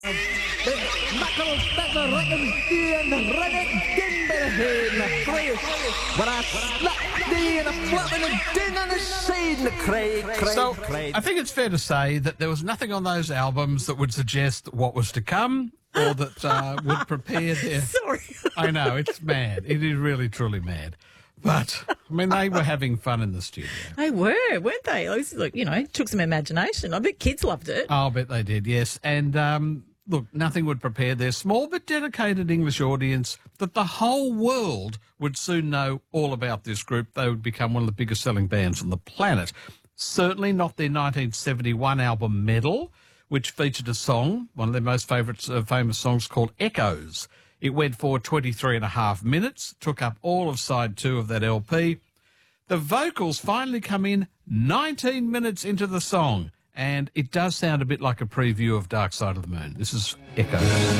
So, I think it's fair to say that there was nothing on those albums that would suggest what was to come or that would prepare their... Sorry. I know, it's mad. It is really, truly mad. But, I mean, they were having fun in the studio. They were, weren't they? It was like, took some imagination. I bet kids loved it. I'll bet they did, yes. And, look, nothing would prepare their small but dedicated English audience that the whole world would soon know all about this group. They would become one of the biggest selling bands on the planet. Certainly not their 1971 album Medal, which featured a song, one of their most famous songs, called Echoes. It went for 23.5 minutes, took up all of side 2 of that LP. The vocals finally come in 19 minutes into the song, and it does sound a bit like a preview of Dark Side of the Moon. This is Echoes.